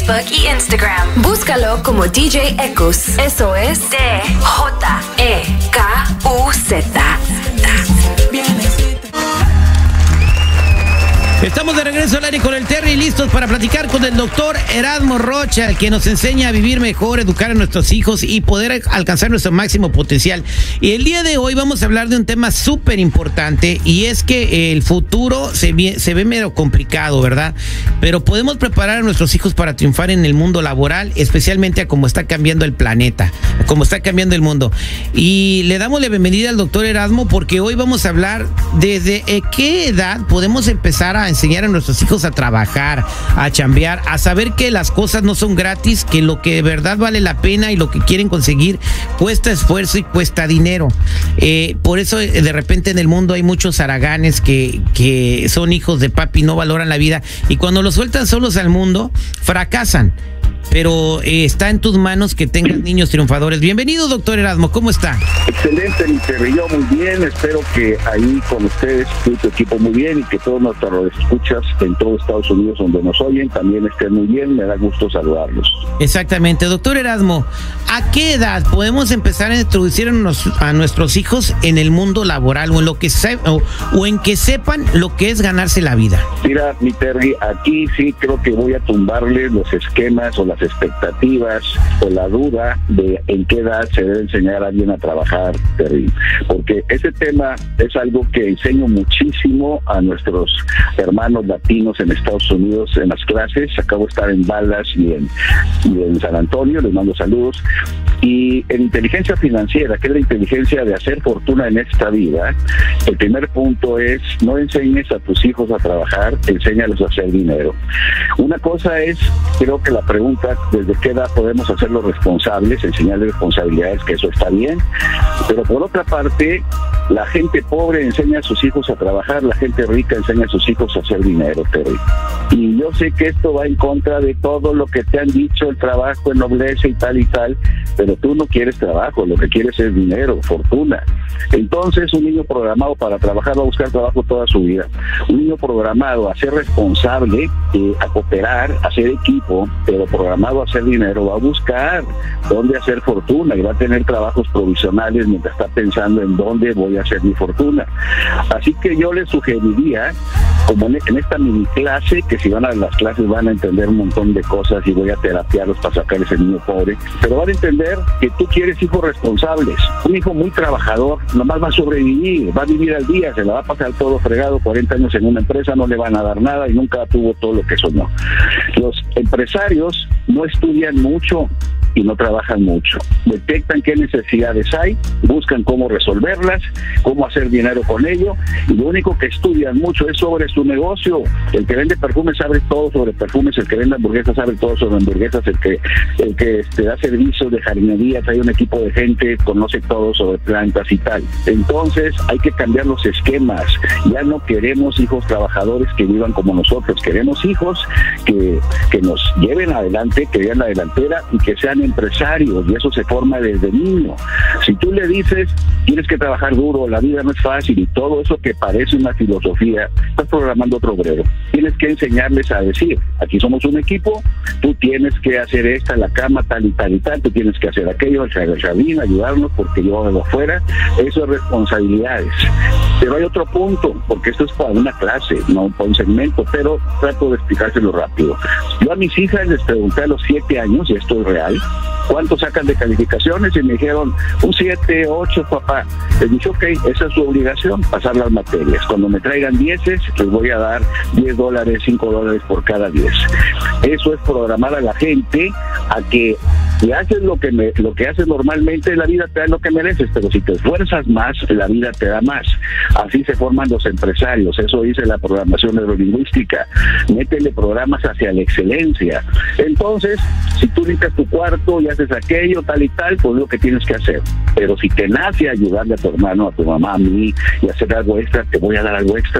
Facebook y Instagram. Búscalo como DJ Ekus. Eso es DJEKUZ. Estamos de regreso al aire con el Terry, listos para platicar con el doctor Erasmo Rocha, el que nos enseña a vivir mejor, educar a nuestros hijos y poder alcanzar nuestro máximo potencial. Y el día de hoy vamos a hablar de un tema súper importante, y es que el futuro se ve medio complicado, ¿verdad? Pero podemos preparar a nuestros hijos para triunfar en el mundo laboral, especialmente a cómo está cambiando el planeta, a cómo está cambiando el mundo. Y le damos la bienvenida al doctor Erasmo porque hoy vamos a hablar desde qué edad podemos empezar a enseñar a nuestros hijos a trabajar, a chambear, a saber que las cosas no son gratis, que lo que de verdad vale la pena y lo que quieren conseguir cuesta esfuerzo y cuesta dinero. Por eso de repente en el mundo hay muchos haraganes que son hijos de papi, no valoran la vida, y cuando los sueltan solos al mundo fracasan. Pero está en tus manos que tengas niños triunfadores. Bienvenido, doctor Erasmo, ¿cómo está? Excelente, mi Terry, yo muy bien, espero que ahí con ustedes, tu equipo muy bien, y que todos nuestros escuchas en todo Estados Unidos donde nos oyen también estén muy bien, me da gusto saludarlos. Exactamente, doctor Erasmo, ¿a qué edad podemos empezar a introducir a nuestros hijos en el mundo laboral o en lo que o en que sepan lo que es ganarse la vida? Mira, mi Terry, aquí sí creo que voy a tumbarle los esquemas o las expectativas o la duda de en qué edad se debe enseñar a alguien a trabajar, Terry, porque ese tema es algo que enseño muchísimo a nuestros hermanos latinos en Estados Unidos en las clases. Acabo de estar en Dallas y en San Antonio, les mando saludos. Y en inteligencia financiera, que es la inteligencia de hacer fortuna en esta vida, el primer punto es: no enseñes a tus hijos a trabajar, enséñales a hacer dinero. Una cosa es, creo que la pregunta, ¿desde qué edad podemos hacerlos responsables, enseñarles responsabilidades? Que eso está bien, pero por otra parte, la gente pobre enseña a sus hijos a trabajar, la gente rica enseña a sus hijos a hacer dinero, Terry. Y yo sé que esto va en contra de todo lo que te han dicho, el trabajo ennoblece y tal, pero tú no quieres trabajo, lo que quieres es dinero, fortuna. Entonces, un niño programado para trabajar va a buscar trabajo toda su vida. Un niño programado a ser responsable, a cooperar, a ser equipo, pero programado a hacer dinero, va a buscar dónde hacer fortuna y va a tener trabajos provisionales mientras está pensando en dónde voy a hacer mi fortuna. Así que yo les sugeriría, como en esta mini clase, que si van a las clases van a entender un montón de cosas y voy a terapiarlos para sacar ese niño pobre, pero van a entender que tú quieres hijos responsables. Un hijo muy trabajador nomás va a sobrevivir, va a vivir al día, se la va a pasar todo fregado, 40 años en una empresa, no le van a dar nada y nunca tuvo todo lo que soñó. Los empresarios no estudian mucho y no trabajan mucho. Detectan qué necesidades hay, buscan cómo resolverlas, cómo hacer dinero con ello, y lo único que estudian mucho es sobre su negocio. El que vende perfumes sabe todo sobre perfumes, el que vende hamburguesas sabe todo sobre hamburguesas, el que da servicios de jardinería, trae un equipo de gente, conoce todo sobre plantas y tal. Entonces hay que cambiar los esquemas. Ya no queremos hijos trabajadores que vivan como nosotros, queremos hijos que nos lleven adelante, que vean la delantera y que sean empresarios, y eso se forma desde niño. Si tú le dices tienes que trabajar duro, la vida no es fácil y todo eso que parece una filosofía, estás programando otro obrero. Tienes que enseñarles a decir: aquí somos un equipo, tú tienes que hacer esta, la cama, tal y tal y tal, tú tienes que hacer aquello, el jardín, ayudarnos porque yo hago afuera. Eso es responsabilidades. Pero hay otro punto, porque esto es para una clase, no para un segmento, pero trato de explicárselo rápido. Yo a mis hijas les pregunté a los 7 años, y esto es real, ¿cuánto sacan de calificaciones? Y me dijeron un 7, 8, papá. Les dije, ok, esa es su obligación, pasar las materias. Cuando me traigan 10, les voy a dar $10, $5 por cada 10. Eso es programar a la gente a que si haces lo que haces normalmente, la vida te da lo que mereces, pero si te esfuerzas más, la vida te da más. Así se forman los empresarios, eso dice la programación neurolingüística. Métele programas hacia la excelencia. Entonces, si tú limpias tu cuarto y haces aquello, tal y tal, pues es lo que tienes que hacer. Pero si te nace ayudarle a tu hermano, a tu mamá, a mí, y hacer algo extra, te voy a dar algo extra.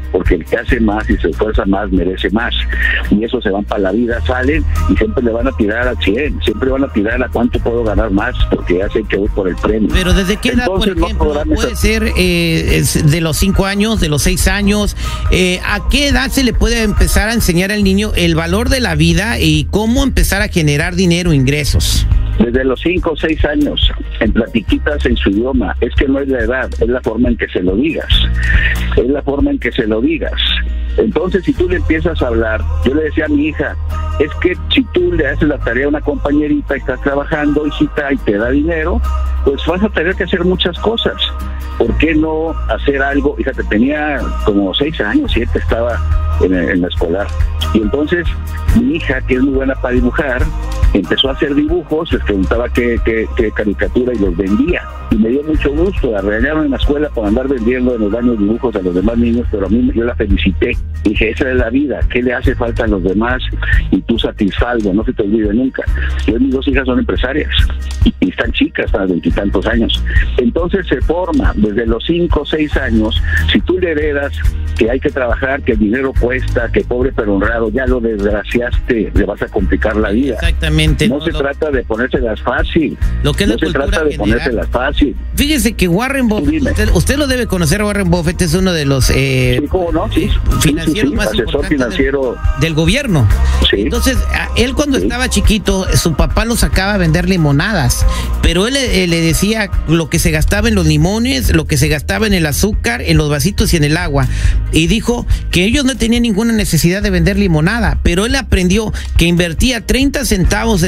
porque el que hace más y se esfuerza más merece más, y eso se van para la vida, salen y siempre le van a tirar al 100, siempre van a tirar a cuánto puedo ganar más, porque ya sé que voy por el premio. Pero ¿desde qué edad, por ejemplo, puede ser de los 5 años, de los 6 años? ¿A qué edad se le puede empezar a enseñar al niño el valor de la vida y cómo empezar a generar dinero, ingresos? Desde los 5 o 6 años, en platiquitas en su idioma. Es que no es la edad, es la forma en que se lo digas. Es la forma en que se lo digas. Entonces, si tú le empiezas a hablar, yo le decía a mi hija, es que si tú le haces la tarea a una compañerita y estás trabajando, hijita, y te da dinero, pues vas a tener que hacer muchas cosas. ¿Por qué no hacer algo? Fíjate, tenía como 6 años, 7, estaba en la escolar. Y entonces, mi hija, que es muy buena para dibujar, empezó a hacer dibujos, les preguntaba qué caricatura y los vendía. Y me dio mucho gusto, la regañaron en la escuela por andar vendiendo en los baños dibujos a los demás niños, pero a mí yo la felicité. Dije, esa es la vida, ¿qué le hace falta a los demás? Y tú satisfalgo, no se te olvide nunca. Yo, mis 2 hijas son empresarias, y están chicas, están a 20 y tantos años. Entonces se forma desde los 5 o 6 años. Si tú le heredas que hay que trabajar, que el dinero cuesta, que pobre pero honrado, ya lo desgraciaste, le vas a complicar la vida. Exactamente. No se trata de ponérselas fácil. Lo que es no se trata de ponérselas fácil. Fíjese que Warren Buffett, usted lo debe conocer. Warren Buffett es uno de los sí, ¿cómo no? Sí. financieros más asesor importantes financiero del gobierno. Sí. Entonces, él cuando estaba chiquito, su papá lo sacaba a vender limonadas, pero él le decía lo que se gastaba en los limones, lo que se gastaba en el azúcar, en los vasitos y en el agua. Y dijo que ellos no tenían ninguna necesidad de vender limonada, pero él aprendió que invertía 30 centavos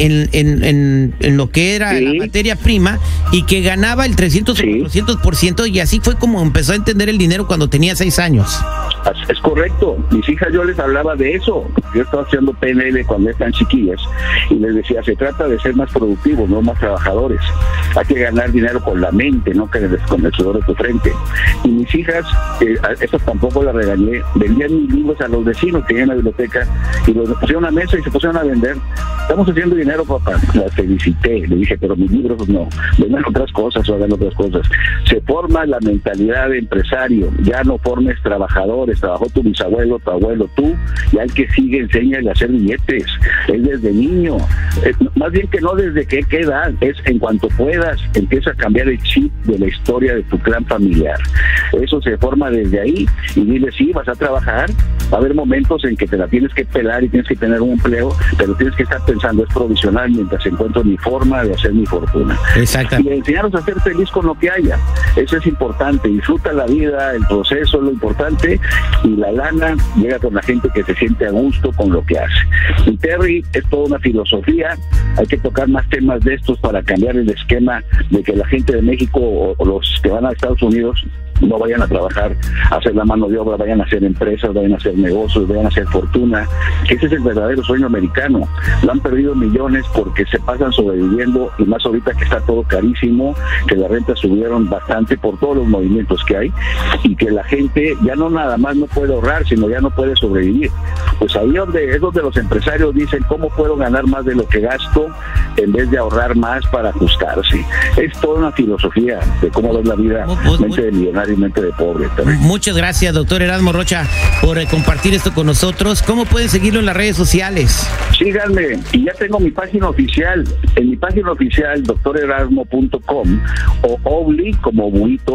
en lo que era la materia prima y que ganaba el 300 o 400%, y así fue como empezó a entender el dinero cuando tenía 6 años. Es correcto. Mis hijas, yo les hablaba de eso. Yo estaba haciendo PNL cuando están chiquillas y les decía, se trata de ser más productivos, no más trabajadores. Hay que ganar dinero con la mente, no con el sudor de tu frente. Y mis hijas, esas tampoco las regañé, vendían mis libros a los vecinos que tenían la biblioteca y los pusieron a la mesa y se pusieron a vender. Estamos haciendo dinero, papá. Las felicité, le dije, pero mis libros no, vengan otras cosas o hagan otras cosas. Se forma la mentalidad de empresario, ya no formes trabajadores. Trabajó tu bisabuelo, tu abuelo, tú, y al que sigue enséñale a hacer billetes. Es desde niño, más bien que no desde qué edad, es en cuanto puedas, empieza a cambiar el chip de la historia de tu clan familiar. Eso se forma desde ahí, y dile, sí, vas a trabajar, va a haber momentos en que te la tienes que pelar y tienes que tener un empleo, pero tienes que estar pensando, es provisional mientras encuentro mi forma de hacer mi fortuna. Exactamente. Y enseñarnos a ser feliz con lo que haya, eso es importante. Disfruta la vida, el proceso es lo importante, y la lana llega con la gente que se siente a gusto con lo que hace. Y Terry, es toda una filosofía, hay que tocar más temas de estos para cambiar el esquema de que la gente de México o los que van a Estados Unidos no vayan a trabajar, a hacer la mano de obra, vayan a hacer empresas, vayan a hacer negocios, vayan a hacer fortuna. Ese es el verdadero sueño americano. Lo han perdido millones porque se pasan sobreviviendo, y más ahorita que está todo carísimo, que las rentas subieron bastante por todos los movimientos que hay, y que la gente ya no nada más no puede ahorrar, sino ya no puede sobrevivir. Pues ahí es donde los empresarios dicen, ¿cómo puedo ganar más de lo que gasto en vez de ahorrar más para ajustarse? Es toda una filosofía de cómo ver la vida, mente de millonario y mente de pobre también. Muchas gracias, doctor Erasmo Rocha, por compartir esto con nosotros. ¿Cómo pueden seguirlo en las redes sociales? Síganme, y ya tengo mi página oficial. En mi página oficial, drerasmo.com o Obli como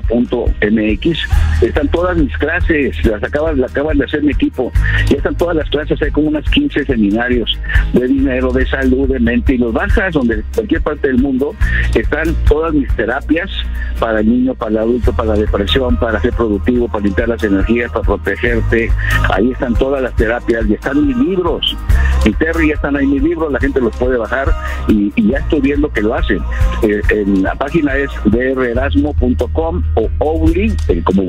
buito.mx, están todas mis clases, las acaban de hacer mi equipo. Ya están todas las clases, hay como unas 15 seminarios de dinero, de salud, de mente, y los bajas donde cualquier parte del mundo. Están todas mis terapias para el niño, para el adulto, para la depresión, para ser productivo, para limpiar las energías, para protegerte. Ahí están todas las terapias, y están mis libros. Y Terry, ya están ahí mis libros, la gente los puede bajar, y ya estoy viendo que lo hacen. En la página es drerasmo.com o Obli como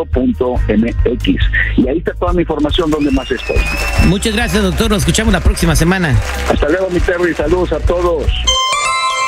buito.mx, y ahí está toda mi información donde más estoy. Muchas gracias, doctor. Nos escuchamos la próxima semana. Hasta luego, mi Terry. Saludos a todos.